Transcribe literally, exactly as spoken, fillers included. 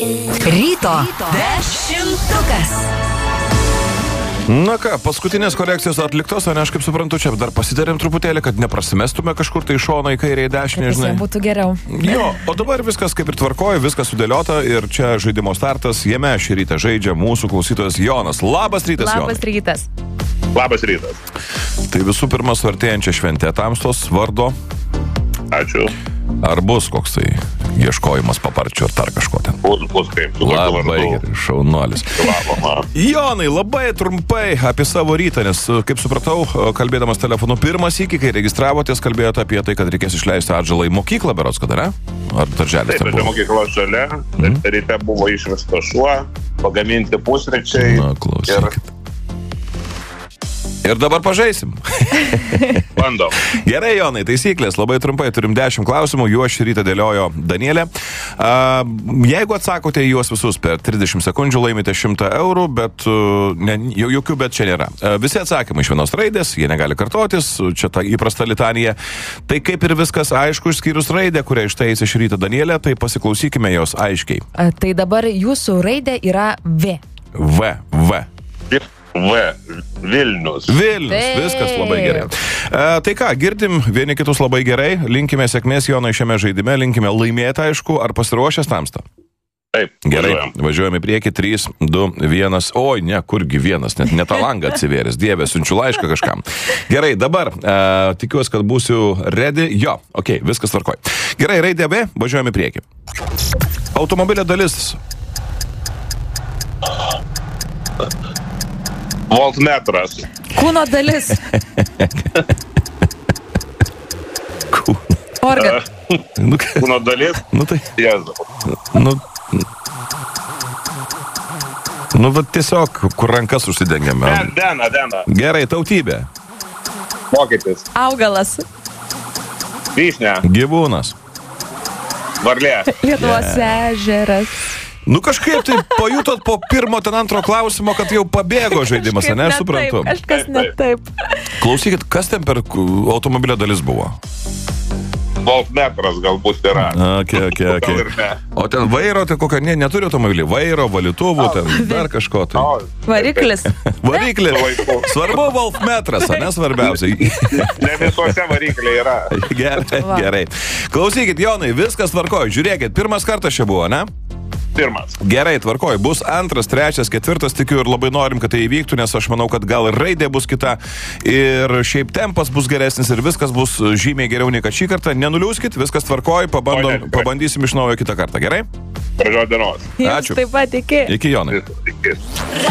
Ryto dešimtukas. Na ką, paskutinės korekcijos atliktos, o ne aš kaip suprantu, čia dar pasidarėm truputėlį, kad neprasimestume kažkur tai šoną į kairę, į dešinę, žinai. Kad būtų geriau. Jo, o dabar viskas kaip ir tvarkoja, viskas sudėliota ir čia žaidimo startas, jame šį rytą žaidžia mūsų klausytojas Jonas. Labas rytas, Jonas. Labas rytas. Labas rytas. Tai visų pirma, su artėjančia šventė tamstos vardo. Ačiū. Ar bus koks tai ieškojimas paparčio ar dar kažko ten? Bus, bus kaip. Labai gerai, šaunuolis. Jonai, labai trumpai apie savo rytą, nes, kaip supratau, kalbėdamas telefonu pirmas iki, kai registravotės, kalbėjote apie tai, kad reikės išleisti atžalą į mokyklą, berods, kada, ne? Ar darželis? Taip, bet mokykla žalia, mm. ryte buvo išvestas šuo, pagaminti pusryčiai. Na, klausykit. Ir... Ir dabar pažaisim. Bandom. Gerai, Jonai, taisyklės, labai trumpai, turim dešimt klausimų, juos šį rytą dėliojo Danielė. Uh, jeigu atsakote į juos visus per trisdešimt sekundžių, laimite šimtą eurų, bet uh, ne, jokių bet čia nėra. Uh, visi atsakymai iš vienos raidės, jie negali kartotis, čia ta įprasta litanija. Tai kaip ir viskas aišku, išskyrus raidę, kurią ištaisė šį rytą Danielė, tai pasiklausykime jos aiškiai. A, tai dabar jūsų raidė yra V. V, V. V. Vilnius. Vilnius, taip. Viskas labai gerai. E, tai ką, girdim vieni kitus labai gerai, linkime sėkmės Jonai šiame žaidime, linkime laimėti, aišku, ar pasiruošęs tamsta? Taip. Gerai, važiuojam, važiuojame į priekį, trys, du, vienas, oi, ne, kurgi vienas, net ne tą langą atsivėręs, dieve, siunčiu laišką kažkam. Gerai, dabar, e, tikiuosi, kad būsiu ready, jo, okei, okay, viskas tvarkoj. Gerai, raidė B, važiuojame į priekį. Automobilio dalis. Voltmetras. Kūno dalis. Kūno. Organ. Nu, Kūno dalis. Nu tai. Jėzu. Nu. Nu, va tiesiog, kur rankas užsidengiame. Den, dena, dena. Gerai, tautybė. Vokietis. Augalas. Vyšnia. Gyvūnas. Varlė. Lietuvos ežeras. Nu kažkaip tai pajutot po pirmo ten antro klausimo, kad jau pabėgo žaidimas, ne, aš suprantu. Kažkas ne taip. Klausykit, kas ten per automobilio dalis buvo? Voltmetras galbūt yra. Okay, okay, okay. Gal ir ne. O ten vairo, tai kokia, ne, neturi automobilį. Vairo, valytuvų, ten dar kažko. Tai. Variklis. Variklis. Svarbu voltmetras, ne svarbiausiai. Ne visuose varikliai yra. Gerai, gerai. Klausykit, Jonai, viskas tvarkoja. Žiūrėkit, pirmas kartas čia buvo, ne? Pirmas. Gerai, tvarkoj. Bus antras, trečias, ketvirtas, tikiu ir labai norim, kad tai įvyktų, nes aš manau, kad gal ir raidė bus kita ir šiaip tempas bus geresnis ir viskas bus žymiai geriau nei kad šį kartą. Nenuliūskit, viskas tvarkoj, pabandom, pabandysim iš naujo kitą kartą, gerai? Gražios dienos. Ačiū. Taip pat, iki. Iki, Jonai. Iki.